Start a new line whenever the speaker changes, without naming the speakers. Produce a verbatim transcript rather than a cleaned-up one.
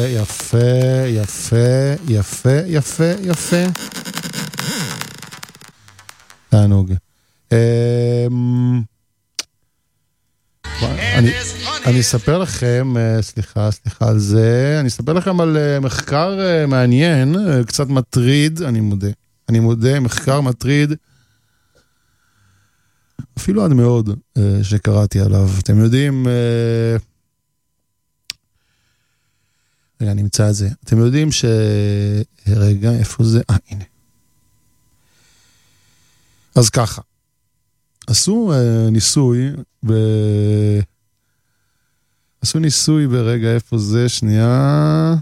יפה, יפה, יפה, יפה, יפה. תענוג. אני אספר לכם, סליחה, סליחה על זה, אני אספר לכם על מחקר מעניין, קצת מטריד, אני מודה. אני מודה, מחקר מטריד, אפילו עד מאוד שקראתי עליו. אתם יודעים, רגע, אני אמצא את זה. אתם יודעים ש... רגע, איפה זה? אה, הנה. אז ככה. עשו ניסוי ב... עשו ניסוי ברגע, איפה זה? שנייה...